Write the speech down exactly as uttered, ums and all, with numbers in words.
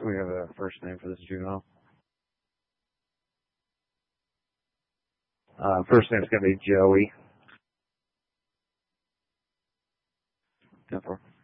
we have a first name for this juvenile? Uh, first name's going to be Joey. ten four.